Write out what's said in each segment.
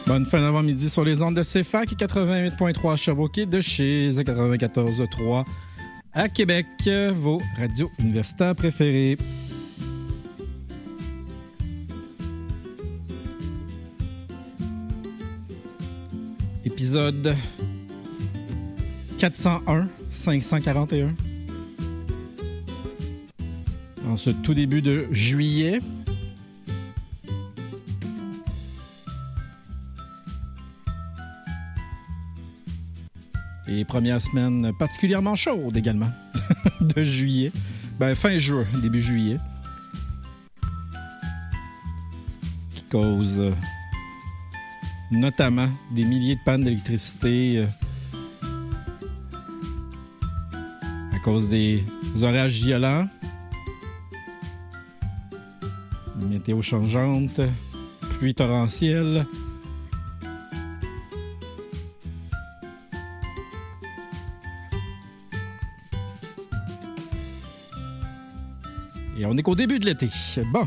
Bonne fin d'avant-midi sur les ondes de CFAC 88.3 à Sherbrooke, de chez 94.3 à Québec, vos radios universitaires préférées. Épisode 401, 541. En ce tout début de juillet. Et première semaine particulièrement chaude également de juillet. Ben, fin juin, début juillet. Qui cause notamment des milliers de pannes d'électricité à cause des orages violents, météo changeante, pluie torrentielle. Et on est qu'au début de l'été. Bon.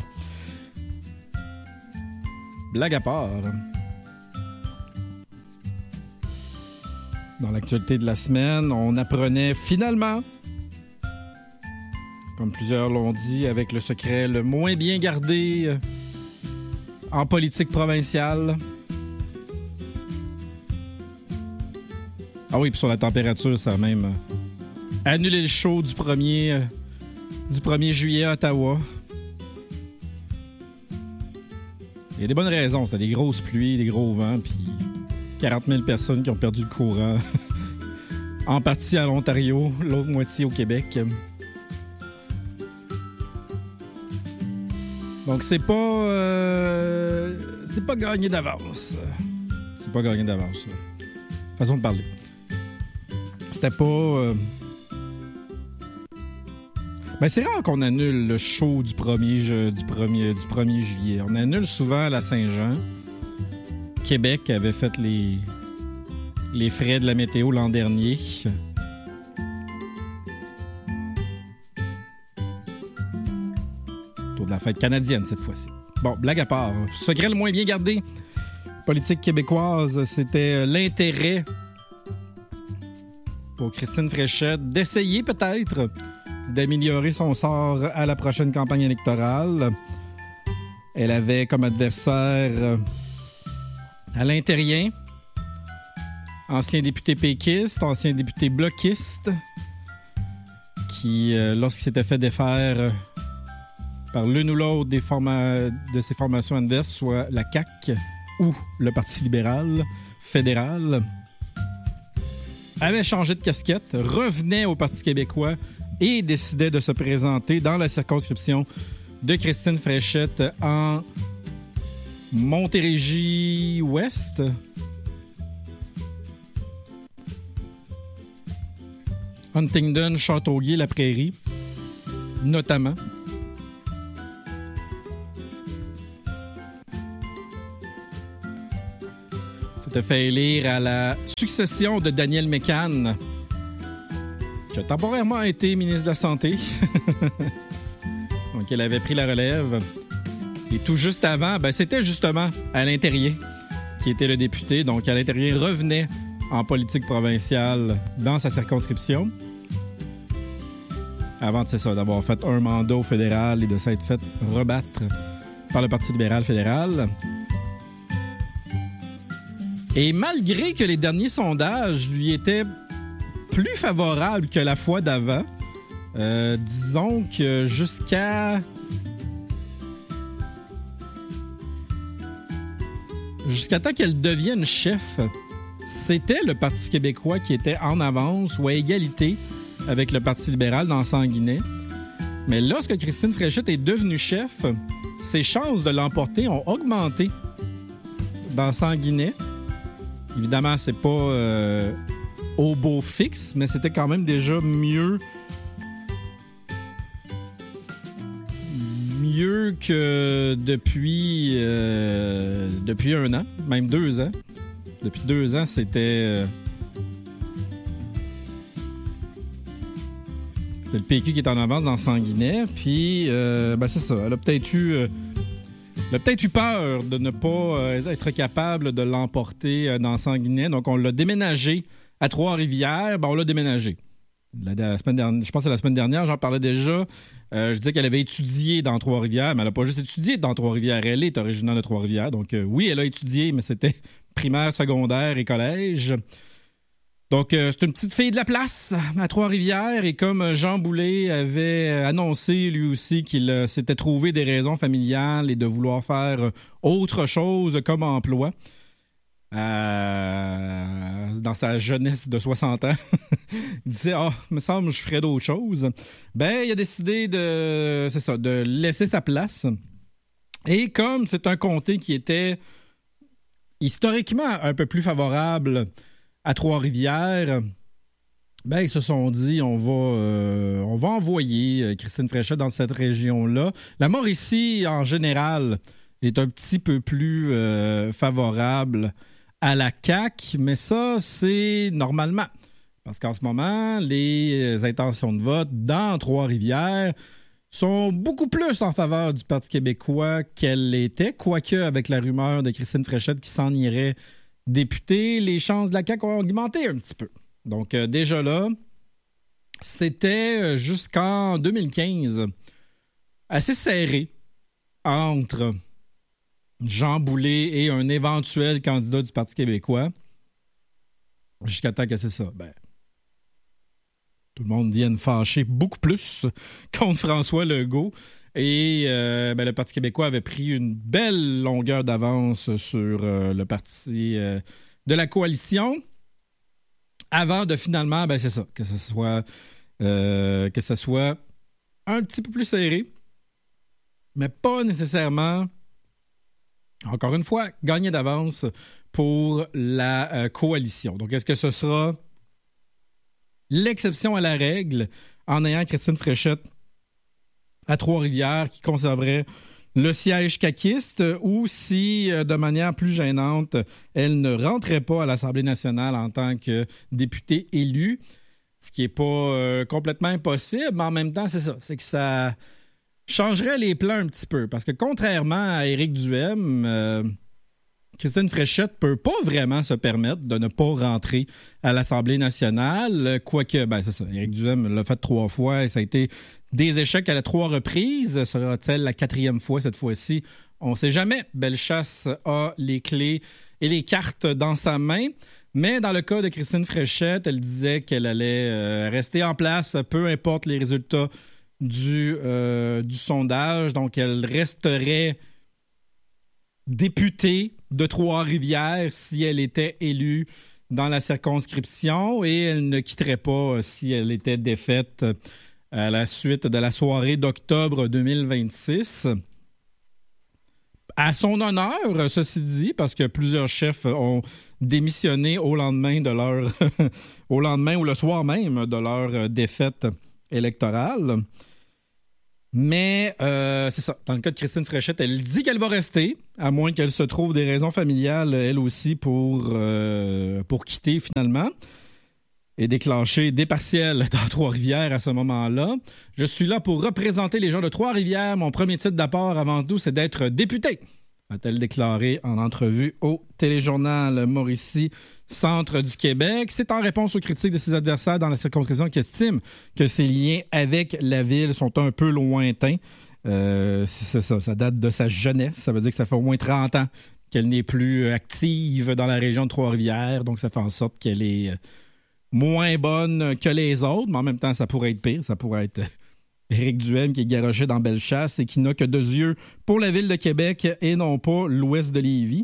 Blague à part. Dans l'actualité de la semaine, on apprenait finalement, comme plusieurs l'ont dit, avec le secret le moins bien gardé en politique provinciale. Ah oui, puis sur la température, ça a même annulé le show du 1er juillet à Ottawa. Il y a des bonnes raisons. C'était des grosses pluies, des gros vents, puis 40 000 personnes qui ont perdu le courant. En partie à l'Ontario, l'autre moitié au Québec. Donc c'est pas gagné d'avance. C'est pas gagné d'avance. Façon de parler. C'était pas... Ben, c'est rare qu'on annule le show du 1er juillet. On annule souvent la Saint-Jean. Québec avait fait les frais de la météo l'an dernier. Autour de la fête canadienne cette fois-ci. Bon, blague à part. Secret le moins bien gardé. Politique québécoise, c'était l'intérêt pour Christine Fréchette d'essayer peut-être d'améliorer son sort à la prochaine campagne électorale. Elle avait comme adversaire Alain Terrien, ancien député péquiste, ancien député bloquiste, qui, lorsqu'il s'était fait défaire par l'une ou l'autre de ses formations adverses, soit la CAQ ou le Parti libéral fédéral, avait changé de casquette, revenait au Parti québécois et décidait de se présenter dans la circonscription de Christine Fréchette en Montérégie-Ouest. Huntingdon, Châteauguay, La Prairie, notamment. C'était fait élire à la succession de Daniel Mécan, qui a temporairement été ministre de la Santé. Donc, elle avait pris la relève. Et tout juste avant, ben, c'était justement Alain Terrien qui était le député. Donc, Alain Terrien revenait en politique provinciale dans sa circonscription. Avant, c'est ça, d'avoir fait un mandat au fédéral et de s'être fait rebattre par le Parti libéral fédéral. Et malgré que les derniers sondages lui étaient plus favorables que la fois d'avant, disons que jusqu'à temps qu'elle devienne chef, c'était le Parti québécois qui était en avance ou à égalité avec le Parti libéral dans Sanguinet. Mais lorsque Christine Fréchette est devenue chef, ses chances de l'emporter ont augmenté dans Sanguinet. Évidemment, c'est pas au beau fixe, mais c'était quand même déjà mieux que depuis un an, même 2 ans. Depuis 2 ans, c'était le PQ qui est en avance dans Sanguinet. Puis, ben c'est ça. Elle a peut-être eu il a peut-être eu peur de ne pas être capable de l'emporter dans Sanguinet. Donc, on l'a déménagé à Trois-Rivières. On l'a déménagé. La semaine dernière, je pense que la semaine dernière, j'en parlais déjà. Je disais qu'elle avait étudié dans Trois-Rivières, mais elle n'a pas juste étudié dans Trois-Rivières. Elle est originaire de Trois-Rivières. Donc, oui, elle a étudié, mais c'était primaire, secondaire et collège. Donc, c'est une petite fille de la place à Trois-Rivières. Et comme Jean Boulet avait annoncé lui aussi qu'il s'était trouvé des raisons familiales et de vouloir faire autre chose comme emploi, dans sa jeunesse de 60 ans, il disait « Ah, me semble que je ferais d'autres choses. » Ben, il a décidé de laisser sa place. Et comme c'est un comté qui était historiquement un peu plus favorable à Trois-Rivières, ben, ils se sont dit on va envoyer Christine Fréchette dans cette région-là. La Mauricie, en général, est un petit peu plus favorable à la CAQ, mais ça, c'est normalement. Parce qu'en ce moment, les intentions de vote dans Trois-Rivières sont beaucoup plus en faveur du Parti québécois qu'elles l'étaient, quoique avec la rumeur de Christine Fréchette qui s'en irait députée, les chances de la CAQ ont augmenté un petit peu. Donc, déjà là, c'était jusqu'en 2015 assez serré entre Jean Boulet et un éventuel candidat du Parti québécois. Jusqu'à temps que c'est ça. Ben, tout le monde vienne fâcher beaucoup plus contre François Legault. Et le Parti québécois avait pris une belle longueur d'avance sur le parti de la coalition avant de finalement, ben c'est ça, que ça soit un petit peu plus serré, mais pas nécessairement, encore une fois, gagner d'avance pour la coalition. Donc, est-ce que ce sera l'exception à la règle en ayant Christine Fréchette à Trois-Rivières qui conserverait le siège caquiste ou si, de manière plus gênante, elle ne rentrait pas à l'Assemblée nationale en tant que députée élue, ce qui n'est pas complètement impossible, mais en même temps, c'est ça, c'est que ça changerait les plans un petit peu, parce que contrairement à Éric Duhaime, Christine Fréchette peut pas vraiment se permettre de ne pas rentrer à l'Assemblée nationale, quoique, ben c'est ça, Éric Duhaime l'a fait 3 fois et ça a été des échecs à 3 reprises. Sera-t-elle la 4e fois cette fois-ci? On ne sait jamais. Bellechasse a les clés et les cartes dans sa main. Mais dans le cas de Christine Fréchette, elle disait qu'elle allait rester en place, peu importe les résultats du sondage. Donc, elle resterait députée de Trois-Rivières si elle était élue dans la circonscription et elle ne quitterait pas si elle était défaite à la suite de la soirée d'octobre 2026. À son honneur, ceci dit, parce que plusieurs chefs ont démissionné au lendemain de leur au lendemain ou le soir même de leur défaite électorale. Mais c'est ça. Dans le cas de Christine Fréchette, elle dit qu'elle va rester, à moins qu'elle se trouve des raisons familiales, elle aussi, pour quitter finalement et déclencher des partiels dans Trois-Rivières à ce moment-là. Je suis là pour représenter les gens de Trois-Rivières. Mon premier titre d'apport, avant tout, c'est d'être député, a-t-elle déclaré en entrevue au téléjournal Mauricie, centre du Québec. C'est en réponse aux critiques de ses adversaires dans la circonscription qui estiment que ses liens avec la ville sont un peu lointains. C'est ça, ça date de sa jeunesse. Ça veut dire que ça fait au moins 30 ans qu'elle n'est plus active dans la région de Trois-Rivières. Donc, ça fait en sorte qu'elle est moins bonne que les autres. Mais en même temps, ça pourrait être pire. Ça pourrait être Éric Duhaime qui est garoché dans Bellechasse et qui n'a que 2 yeux pour la ville de Québec et non pas l'est de Lévis.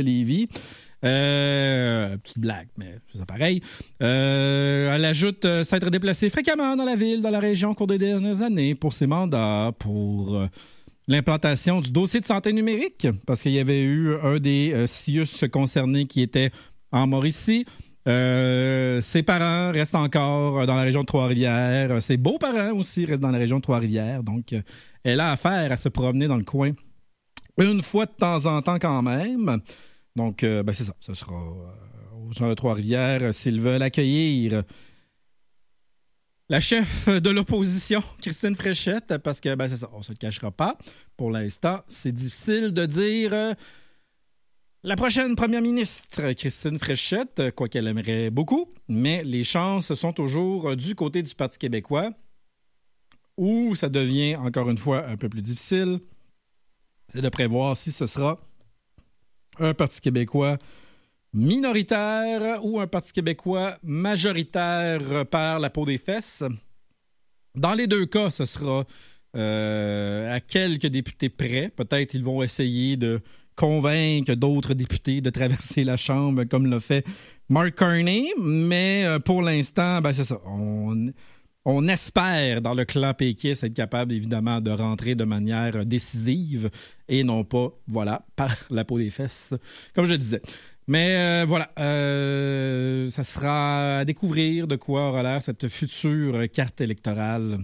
Petite blague, mais c'est pareil. Elle ajoute s'être déplacée fréquemment dans la ville, dans la région au cours des dernières années pour ses mandats, pour l'implantation du dossier de santé numérique, parce qu'il y avait eu un des CIUS concernés qui était en Mauricie. Ses parents restent encore dans la région de Trois-Rivières. Ses beaux-parents aussi restent dans la région de Trois-Rivières. Donc, elle a affaire à se promener dans le coin une fois de temps en temps quand même. Donc, c'est ça. Ce sera aux gens de Trois-Rivières s'ils veulent accueillir la chef de l'opposition, Christine Fréchette, parce que, c'est ça, on se le cachera pas. Pour l'instant, c'est difficile de dire la prochaine première ministre, Christine Fréchette, quoi qu'elle aimerait beaucoup, mais les chances sont toujours du côté du Parti québécois, où ça devient, encore une fois, un peu plus difficile. C'est de prévoir si ce sera un Parti québécois minoritaire ou un Parti québécois majoritaire par la peau des fesses. Dans les deux cas, ce sera à quelques députés près. Peut-être ils vont essayer de convaincre d'autres députés de traverser la Chambre comme l'a fait Mark Carney, mais pour l'instant, c'est ça. On espère, dans le clan péquiste, être capable, évidemment, de rentrer de manière décisive et non pas, par la peau des fesses, comme je le disais. Mais ça sera à découvrir de quoi aura l'air cette future carte électorale.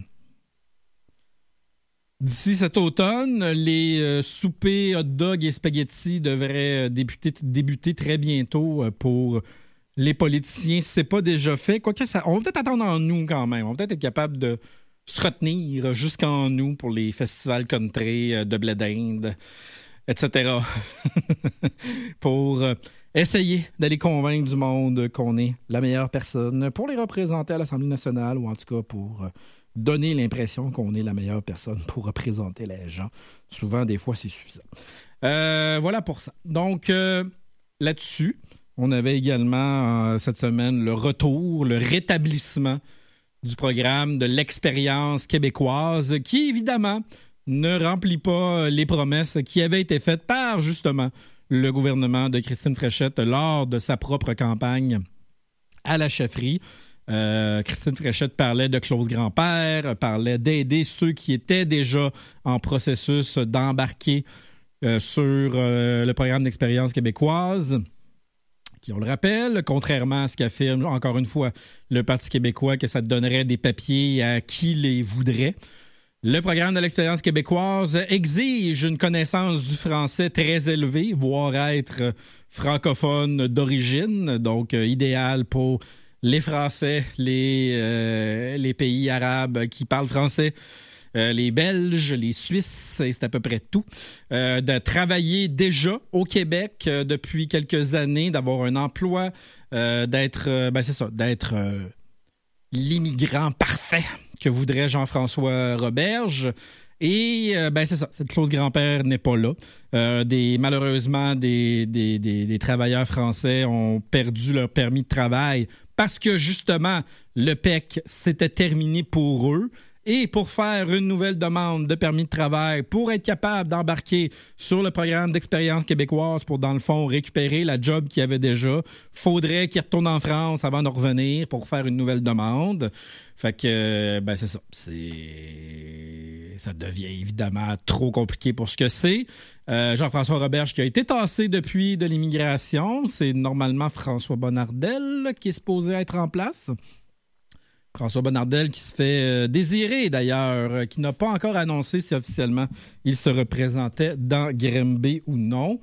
D'ici cet automne, les soupers hot dog et spaghettis devraient débuter très bientôt pour les politiciens. Si ce n'est pas déjà fait, quoique on va peut-être attendre en nous quand même. On va peut-être être capable de se retenir jusqu'en nous pour les festivals country de blé d'Inde, etc. pour essayer d'aller convaincre du monde qu'on est la meilleure personne pour les représenter à l'Assemblée nationale ou en tout cas pour donner l'impression qu'on est la meilleure personne pour représenter les gens. Souvent, des fois, c'est suffisant. Voilà pour ça. Donc, là-dessus, on avait également cette semaine le rétablissement du programme de l'expérience québécoise qui, évidemment, ne remplit pas les promesses qui avaient été faites par, justement, le gouvernement de Christine Fréchette lors de sa propre campagne à la chefferie. Christine Fréchette parlait de clause grand-père, parlait d'aider ceux qui étaient déjà en processus d'embarquer sur le programme d'expérience québécoise, qui, on le rappelle, contrairement à ce qu'affirme encore une fois le Parti québécois, que ça donnerait des papiers à qui les voudrait. Le programme de l'expérience québécoise exige une connaissance du français très élevée, voire être francophone d'origine, donc idéal pour les Français, les pays arabes qui parlent français, les Belges, les Suisses, et c'est à peu près tout. De travailler déjà au Québec depuis quelques années, d'avoir un emploi, d'être l'immigrant parfait que voudrait Jean-François Roberge. Et c'est ça, cette clause grand-père n'est pas là. Malheureusement, des travailleurs français ont perdu leur permis de travail parce que, justement, le PEC s'était terminé pour eux. Et pour faire une nouvelle demande de permis de travail, pour être capable d'embarquer sur le programme d'expérience québécoise pour, dans le fond, récupérer la job qu'il y avait déjà, faudrait qu'ils retournent en France avant de revenir pour faire une nouvelle demande. Fait que, c'est ça. Ça devient évidemment trop compliqué pour ce que c'est. Jean-François Roberge qui a été tassé depuis de l'immigration. C'est normalement François Bonnardel qui est supposé être en place. François Bonnardel qui se fait désirer d'ailleurs, qui n'a pas encore annoncé si officiellement il se représentait dans Grimby ou non.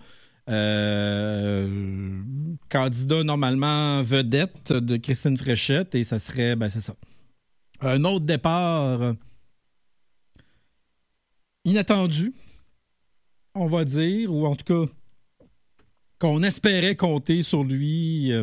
Candidat normalement vedette de Christine Fréchette et ça serait, c'est ça. Un autre départ inattendu, on va dire, ou en tout cas qu'on espérait compter sur lui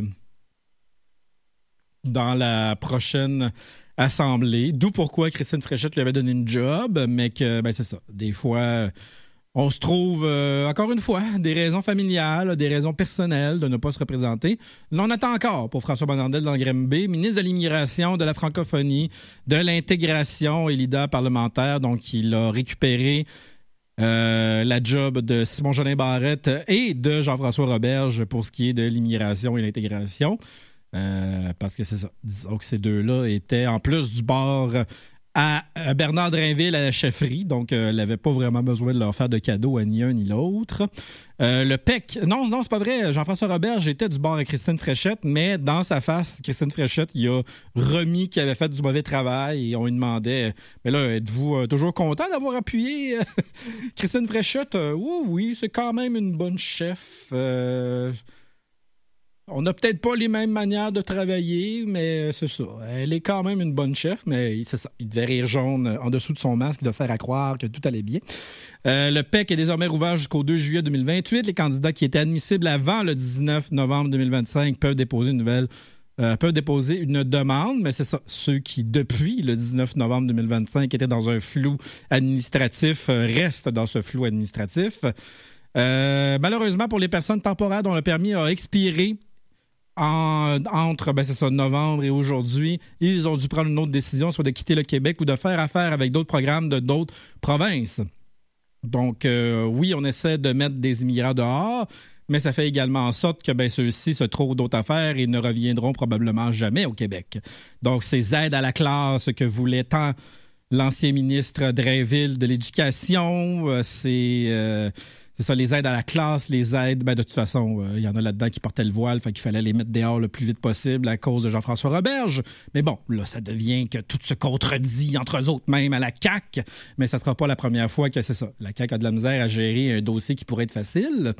dans la prochaine assemblée. D'où pourquoi Christine Fréchette lui avait donné une job, mais que, c'est ça. Des fois, on se trouve, encore une fois, des raisons familiales, des raisons personnelles de ne pas se représenter. Là, on attend encore pour François Bonnardel dans Grimby, ministre de l'immigration, de la francophonie, de l'intégration et leader parlementaire. Donc, il a récupéré la job de Simon-Jolin Barrette et de Jean-François Roberge pour ce qui est de l'immigration et l'intégration. Parce que c'est ça. Disons que ces deux-là étaient en plus du bord à Bernard Drainville à la chefferie, donc elle n'avait pas vraiment besoin de leur faire de cadeaux à ni un ni l'autre. Le PEC, non, c'est pas vrai. Jean-François Roberge était du bord à Christine Fréchette, mais dans sa face, Christine Fréchette, il a remis qu'il avait fait du mauvais travail et on lui demandait, mais là, êtes-vous toujours content d'avoir appuyé Christine Fréchette? Oui, c'est quand même une bonne chef. On n'a peut-être pas les mêmes manières de travailler, mais c'est ça. Elle est quand même une bonne chef, mais c'est ça. Il devait rire jaune en dessous de son masque de faire à croire que tout allait bien. Le PEC est désormais rouvert jusqu'au 2 juillet 2028. Les candidats qui étaient admissibles avant le 19 novembre 2025 peuvent déposer une demande, mais c'est ça. Ceux qui, depuis le 19 novembre 2025, étaient dans un flou administratif, restent dans ce flou administratif. Malheureusement, pour les personnes temporaires dont le permis a expiré entre novembre et aujourd'hui, ils ont dû prendre une autre décision, soit de quitter le Québec ou de faire affaire avec d'autres programmes de d'autres provinces. Donc, oui, on essaie de mettre des immigrants dehors, mais ça fait également en sorte que ceux-ci se trouvent d'autres affaires et ne reviendront probablement jamais au Québec. Donc, ces aides à la classe que voulait tant l'ancien ministre Drainville de l'Éducation, c'est ça, les aides à la classe, les aides, de toute façon, il y en a là-dedans qui portaient le voile, fait qu'il fallait les mettre dehors le plus vite possible à cause de Jean-François Roberge. Mais bon, là, ça devient que tout se contredit entre eux autres même à la CAQ, mais ça sera pas la première fois que c'est ça. La CAQ a de la misère à gérer un dossier qui pourrait être facile.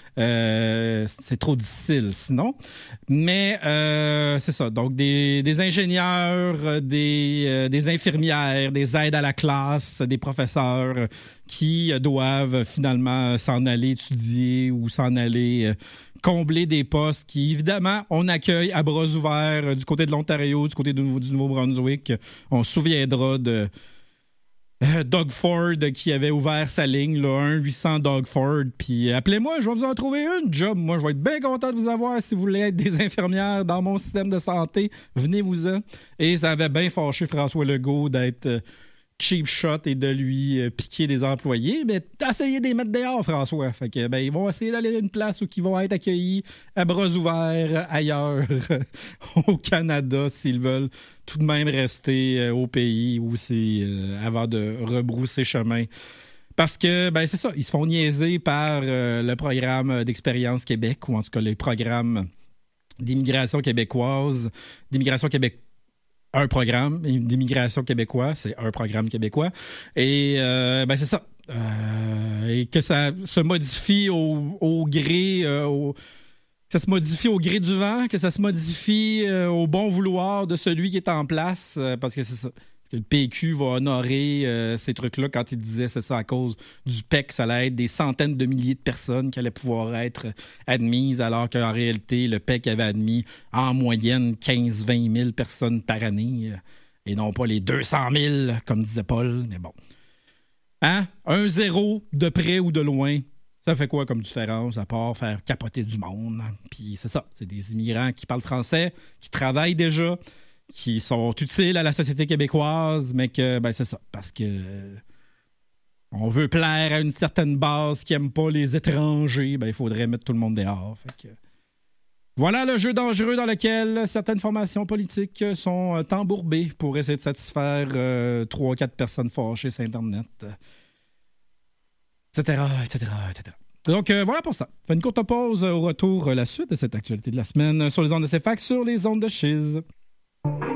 C'est trop difficile sinon. Mais c'est ça. Donc, des ingénieurs, des infirmières, des aides à la classe, des professeurs qui doivent finalement s'en aller étudier ou s'en aller combler des postes qui, évidemment, on accueille à bras ouverts du côté de l'Ontario, du côté du Nouveau-Brunswick. On se souviendra de Doug Ford qui avait ouvert sa ligne, là, 1-800 Doug Ford. Puis appelez-moi, je vais vous en trouver une job. Moi, je vais être bien content de vous avoir si vous voulez être des infirmières dans mon système de santé. Venez-vous-en. Et ça avait bien fâché François Legault d'être cheap shot et de lui piquer des employés. Mais essayez de les mettre dehors, François. Fait que, ils vont essayer d'aller à une place où ils vont être accueillis à bras ouverts ailleurs au Canada s'ils veulent tout de même rester au pays ou avant de rebrousser chemin. Parce que, c'est ça, ils se font niaiser par le programme d'Expérience Québec, ou en tout cas les programmes d'immigration québécoise, un programme d'immigration québécois, c'est un programme québécois. Et c'est ça. Et que ça se modifie au gré... ça se modifie au gré du vent, que ça se modifie au bon vouloir de celui qui est en place, parce que c'est ça. Parce que le PQ va honorer ces trucs-là quand il disait c'est ça à cause du PEC, ça allait être des centaines de milliers de personnes qui allaient pouvoir être admises, alors qu'en réalité, le PEC avait admis en moyenne 15-20 000 personnes par année, et non pas les 200 000, comme disait Paul. Mais bon. Un zéro de près ou de loin, ça fait quoi comme différence à part faire capoter du monde? Puis c'est ça, c'est des immigrants qui parlent français, qui travaillent déjà, qui sont utiles à la société québécoise, mais que, c'est ça, parce que on veut plaire à une certaine base qui n'aime pas les étrangers, il faudrait mettre tout le monde dehors. Fait que, voilà le jeu dangereux dans lequel certaines formations politiques sont embourbées pour essayer de satisfaire 3-4 personnes fâchées sur Internet, etc. Donc, voilà pour ça. Fait une courte pause, au retour, la suite de cette actualité de la semaine sur les ondes de CFAC, sur les ondes de Chiz.